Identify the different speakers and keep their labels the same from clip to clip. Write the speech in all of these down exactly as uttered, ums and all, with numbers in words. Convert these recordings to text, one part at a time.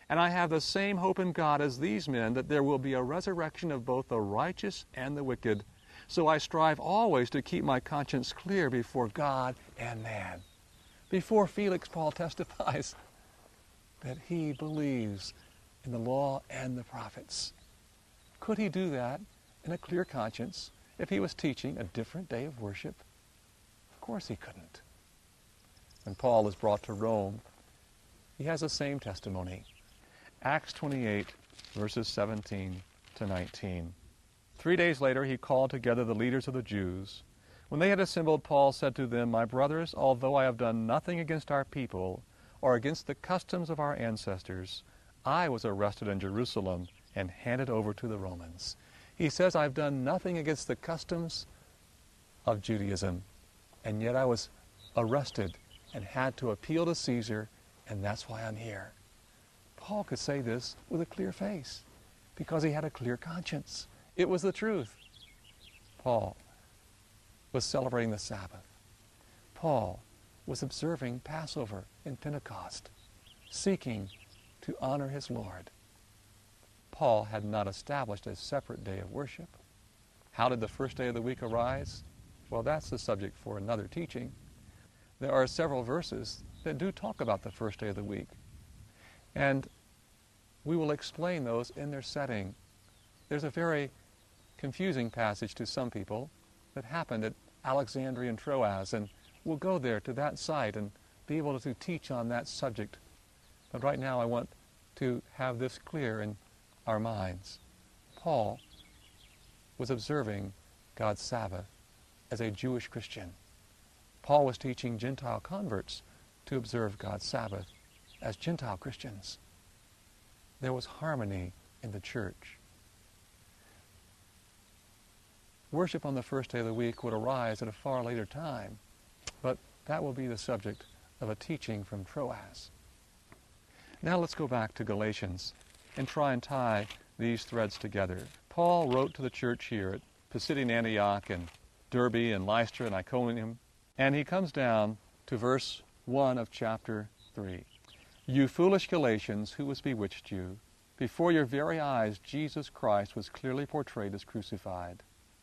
Speaker 1: And I have the same hope in God as these men, that there will be a resurrection of both the righteous and the wicked. So I strive always to keep my conscience clear before God and man. Before Felix, Paul testifies that he believes in the law and the prophets. Could he do that in a clear conscience if he was teaching a different day of worship? Of course he couldn't. When Paul is brought to Rome, he has the same testimony. Acts twenty-eight, verses seventeen to nineteen. Three days later he called together the leaders of the Jews. When they had assembled, Paul said to them, "My brothers, although I have done nothing against our people or against the customs of our ancestors, I was arrested in Jerusalem and handed over to the Romans." He says, I've done nothing against the customs of Judaism, and yet I was arrested and had to appeal to Caesar, and that's why I'm here. Paul could say this with a clear face because he had a clear conscience. It was the truth. Paul was celebrating the Sabbath. Paul was observing Passover and Pentecost, seeking to honor his Lord. Paul had not established a separate day of worship. How did the first day of the week arise? Well, that's the subject for another teaching. There are several verses that do talk about the first day of the week. And we will explain those in their setting. There's a very confusing passage to some people that happened at Alexandria and Troas, and we'll go there to that site and be able to teach on that subject. But right now I want to have this clear in our minds. Paul was observing God's Sabbath as a Jewish Christian. Paul was teaching Gentile converts to observe God's Sabbath as Gentile Christians. There was harmony in the church. Worship on the first day of the week would arise at a far later time, but that will be the subject of a teaching from Troas. Now let's go back to Galatians and try and tie these threads together. Paul wrote to the church here at Pisidian Antioch and Derbe and Lystra and Iconium, and he comes down to verse one of chapter three. "You foolish Galatians, who has bewitched you? Before your very eyes Jesus Christ was clearly portrayed as crucified.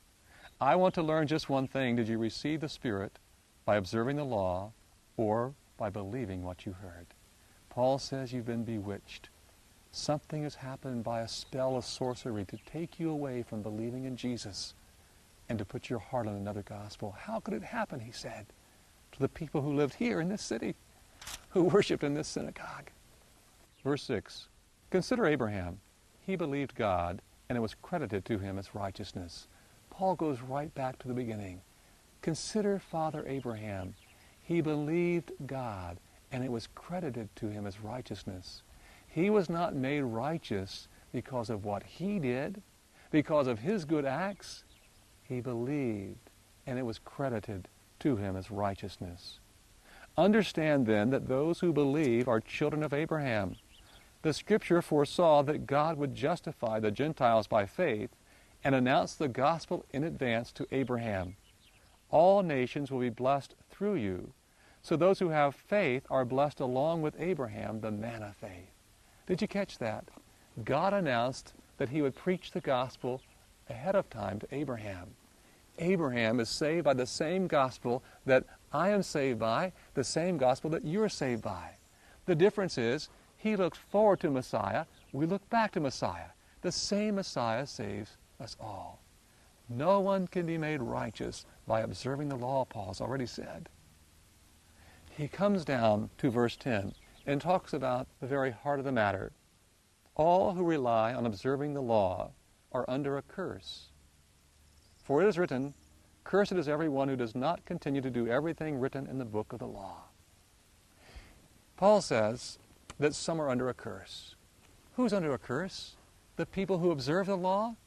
Speaker 1: I want to learn just one thing. Did you receive the Spirit by observing the law or by believing what you heard?" Paul says you've been bewitched. Something has happened by a spell of sorcery to take you away from believing in Jesus and to put your heart on another gospel. How could it happen, he said, to the people who lived here in this city, who worshiped in this synagogue? Verse six, "Consider Abraham. He believed God, and it was credited to him as righteousness." Paul goes right back to the beginning. Consider Father Abraham. He believed God, and it was credited to him as righteousness. He was not made righteous because of what he did, because of his good acts. He believed, and it was credited to him as righteousness. Understand then that those who believe are children of Abraham. The Scripture foresaw that God would justify the Gentiles by faith and announce the gospel in advance to Abraham. All nations will be blessed through you. So those who have faith are blessed along with Abraham, the man of faith. Did you catch that? God announced that he would preach the gospel ahead of time to Abraham. Abraham is saved by the same gospel that I am saved by, the same gospel that you're saved by. The difference is he looked forward to Messiah, we look back to Messiah. The same Messiah saves us all. No one can be made righteous by observing the law, Paul's already said. He comes down to verse ten and talks about the very heart of the matter. All who rely on observing the law are under a curse. For it is written, "Cursed is everyone who does not continue to do everything written in the book of the law." Paul says that some are under a curse. Who's under a curse? The people who observe the law?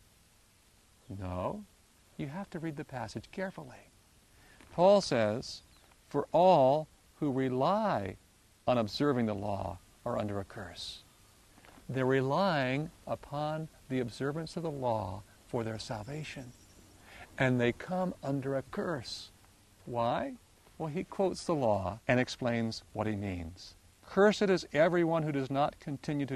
Speaker 1: No. You have to read the passage carefully. Paul says, for all who rely on observing the law are under a curse. They're relying upon the observance of the law for their salvation. And they come under a curse. Why? Well, he quotes the law and explains what he means. Cursed is everyone who does not continue to